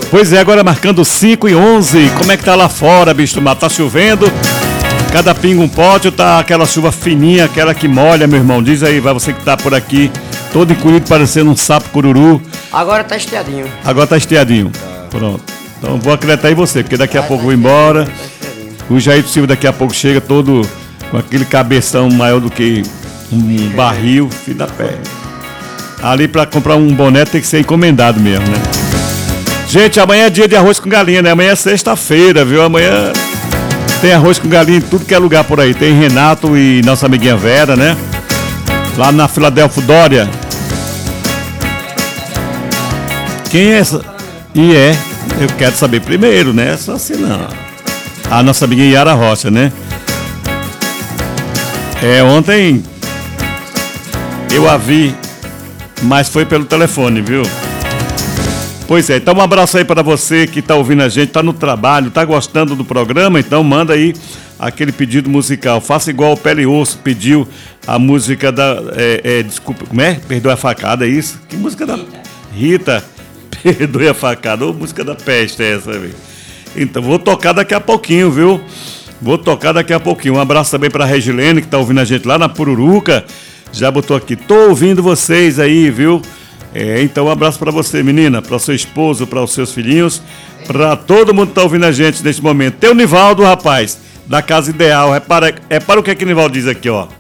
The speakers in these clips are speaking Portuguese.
Pois é, agora marcando 5:11. Como é que tá lá fora, bicho do mato? Tá chovendo? Cada pingo um pote ou tá aquela chuva fininha, aquela que molha, meu irmão? Diz aí, vai você que tá por aqui, todo encolhido parecendo um sapo cururu. Agora tá estiadinho. Agora tá estiadinho. Pronto. Então vou acreditar em você, porque daqui a pouco eu vou embora. O Jair Silva daqui a pouco chega todo com aquele cabeção maior do que um barril, filho da pé. Ali pra comprar um boné tem que ser encomendado mesmo, né? Gente, amanhã é dia de arroz com galinha, né? Amanhã é sexta-feira, viu? Amanhã tem arroz com galinha em tudo que é lugar por aí. Tem Renato e nossa amiguinha Vera, né? Lá na Filadélfia Dória. Quem é essa? Eu quero saber primeiro, né? Só assim não. A nossa amiguinha Yara Rocha, né? Ontem eu a vi, mas foi pelo telefone, viu? Pois é, então um abraço aí para você que tá ouvindo a gente, tá no trabalho, tá gostando do programa, então manda aí aquele pedido musical. Faça igual o Pele Osso pediu a música da... desculpa, como é? Perdoe a facada, é isso? Que música da... Rita, perdoe a facada. Ô, música da peste é essa, velho. Então, vou tocar daqui a pouquinho, viu? Vou tocar daqui a pouquinho. Um abraço também pra Regilene, que tá ouvindo a gente lá na Pururuca. Já botou aqui, tô ouvindo vocês aí, viu? Então um abraço pra você, menina, pra seu esposo, pra os seus filhinhos, pra todo mundo que tá ouvindo a gente nesse momento. Tem o Nivaldo, rapaz, da Casa Ideal. Para o que é que o Nivaldo diz aqui, ó.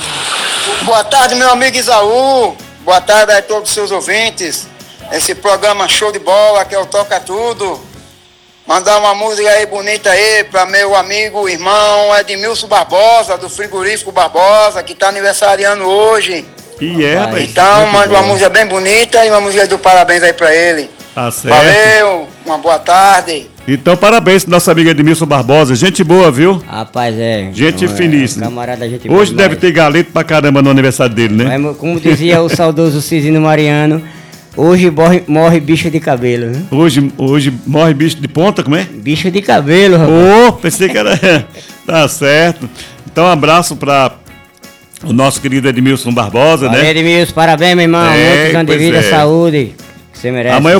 Boa tarde, meu amigo Isaú. Boa tarde a todos os seus ouvintes. Esse programa show de bola, que é o Toca Tudo. Mandar uma música aí bonita aí pra meu amigo, irmão Edmilson Barbosa, do Frigorífico Barbosa, que tá aniversariando hoje. Rapaz. Então, manda uma música bem bonita e uma música do parabéns aí pra ele. Tá certo. Valeu, uma boa tarde. Então, parabéns pro nosso amigo Edmilson Barbosa. Gente boa, viu? Rapaz, Gente finíssima. Camarada, gente boa. Hoje deve ter galeto pra caramba no aniversário dele, né? Mas, como dizia o saudoso Cisino Mariano, hoje morre bicho de cabelo. Né? Hoje morre bicho de ponta, como é? Bicho de cabelo, rapaz. Pensei que era... Tá certo. Então, um abraço pra o nosso querido Edmilson Barbosa, Valeu, né? Edmilson, parabéns, meu irmão. Muitos anos de vida, saúde. Você merece. Amanhã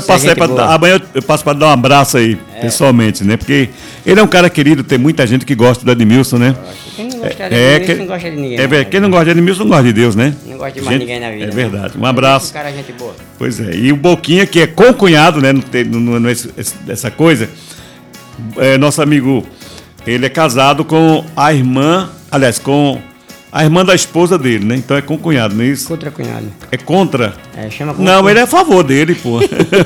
eu passo pra dar um abraço aí, pessoalmente, né? Porque ele é um cara querido, tem muita gente que gosta do Edmilson, né? Quem não gosta de Edmilson não gosta de ninguém. Quem não gosta de Edmilson não gosta de Deus, né? Não gosta de mais ninguém na vida. É verdade. Um abraço. Cara, gente boa. Pois é. E o Boquinha, que é concunhado, né? Não é essa coisa. Nosso amigo, ele é casado com a irmã, aliás, com a irmã da esposa dele, né? Então é concunhado, não é isso? Contra cunhado. É contra? Chama como não, ele é a favor dele, pô.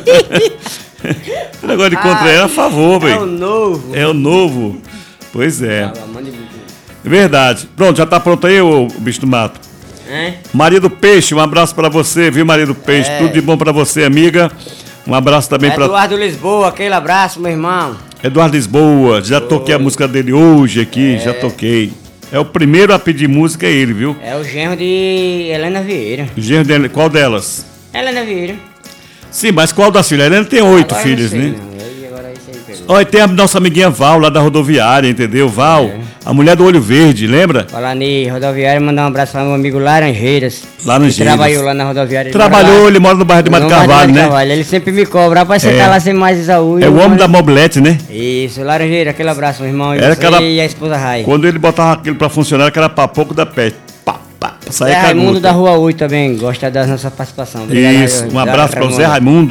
O negócio de contra ele é a favor, velho. É o novo. É o novo. Pois é. Verdade. Pronto, já tá pronto aí, ô bicho do mato? Maria do Peixe, um abraço pra você, viu, Maria do Peixe? Tudo de bom pra você, amiga. Um abraço também pra... Eduardo Lisboa, aquele abraço, meu irmão. Eduardo Lisboa, já toquei a música dele hoje aqui, já toquei. É o primeiro a pedir música, é ele, viu? É o genro de Helena Vieira. O genro dele, qual delas? Helena Vieira. Sim, mas qual das filhas? A Helena tem 8 filhos, né? Olha, tem a nossa amiguinha Val, lá da rodoviária, entendeu? Val, a mulher do olho verde, lembra? Falar nisso, rodoviária, mandar um abraço para meu amigo Laranjeiras. Laranjeiras. Que trabalhou lá na rodoviária. Ele mora no bairro de Mato Carvalho, né? Ele sempre me cobra, rapaz, você tá lá sem mais Isaú. É o homem da mobilete, né? Isso, Laranjeira, aquele abraço, meu irmão. E a esposa Rai. Quando ele botava aquilo pra funcionar, que era pra pouco da peste. Zé Raimundo da Rua 8 também gosta da nossa participação. Obrigado, isso, um abraço para o Zé Raimundo.